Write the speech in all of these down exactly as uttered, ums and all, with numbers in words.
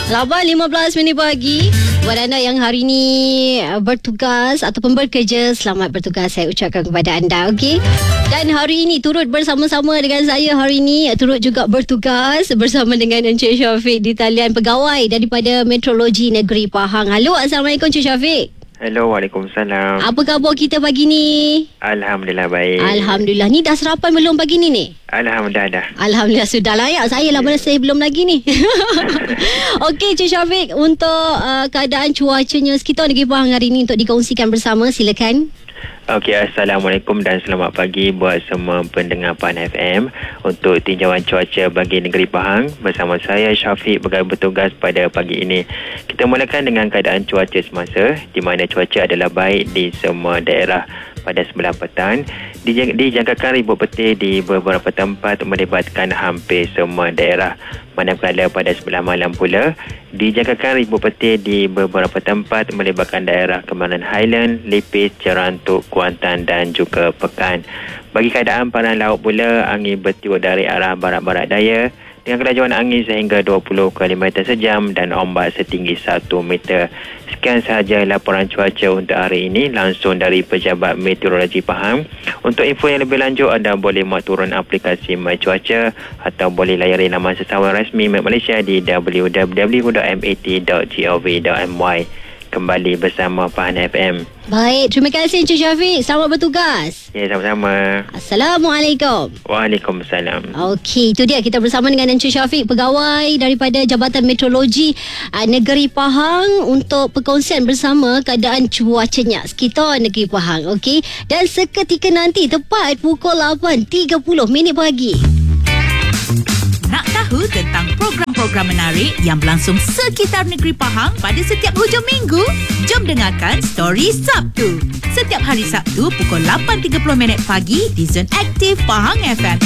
lapan lima belas minit pagi. Buat anda yang hari ini bertugas ataupun bekerja, selamat bertugas saya ucapkan kepada anda, okey? Dan hari ini turut bersama-sama dengan saya hari ini, turut juga bertugas bersama dengan Encik Syafiq di talian, pegawai daripada Meteorologi Negeri Pahang. Halo, Assalamualaikum Encik Syafiq. Hello, Waalaikumsalam. Apa khabar kita pagi ni? Alhamdulillah baik. Alhamdulillah. Ni dah sarapan belum pagi ni ni? Alhamdulillah dah. Alhamdulillah sudah layak. Saya lah mana saya belum lagi ni. Okey Encik Syafiq, untuk uh, keadaan cuacanya sekitar negeri Pahang hari ini untuk dikongsikan bersama, silakan. Okey, Assalamualaikum dan selamat pagi buat semua pendengar Pahang F M. Untuk tinjauan cuaca bagi negeri Pahang, bersama saya Syafiq bertugas pada pagi ini. Kita mulakan dengan keadaan cuaca semasa, di mana cuaca adalah baik di semua daerah. Pada sebelah petang, dijangkakan ribut petir di beberapa tempat melibatkan hampir semua daerah. Manakala pada sebelah malam pula, dijangkakan ribut petir di beberapa tempat melibatkan daerah Kemaran Highland, Lipis, Cerantuk, Kuantan dan juga Pekan. Bagi keadaan paran laut pula, angin bertiup dari arah barat-barat daya dengan kelajuan angin sehingga dua puluh kilometer sejam dan ombak setinggi satu meter. Sekian sahaja laporan cuaca untuk hari ini langsung dari Pejabat Meteorologi Pahang. Untuk info yang lebih lanjut, anda boleh muat turun aplikasi My Cuaca atau boleh layari laman sesawang rasmi Met Malaysia di w w w dot m a t dot gov dot m y. Kembali bersama Pahang F M. Baik, terima kasih Encik Syafiq. Selamat bertugas. Ya, sama-sama. Assalamualaikum. Waalaikumsalam. Okey, itu dia kita bersama dengan Encik Syafiq, pegawai daripada Jabatan Meteorologi uh, Negeri Pahang, untuk perkongsian bersama keadaan cuacanya sekitar negeri Pahang. Okey, dan seketika nanti tepat pukul lapan tiga puluh minit pagi. Nak tahu tentang program-program menarik yang berlangsung sekitar negeri Pahang pada setiap hujung minggu? Jom dengarkan Story Sabtu. Setiap hari Sabtu pukul lapan tiga puluh minit pagi di Zone Aktif Pahang F M.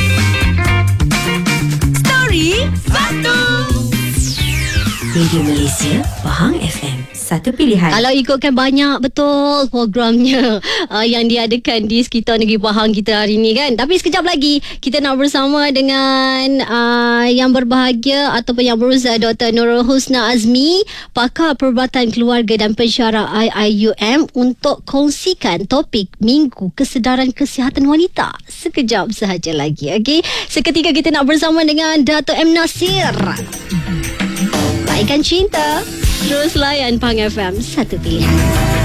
Story Sabtu. Radio Malaysia, Pahang F M. Satu pilihan. Kalau ikutkan banyak betul programnya uh, yang diadakan di sekitar negeri Pahang kita hari ini kan. Tapi sekejap lagi kita nak bersama dengan uh, yang berbahagia ataupun yang berusaha, Doktor Nurul Husna Azmi, pakar perubatan keluarga dan pensyarah I I U M, untuk kongsikan topik Minggu Kesedaran Kesihatan Wanita. Sekejap sahaja lagi. Okey, seketika kita nak bersama dengan Dato' M. Nasir. Baikkan cinta. Terus layan Pahang F M, satu pilihan.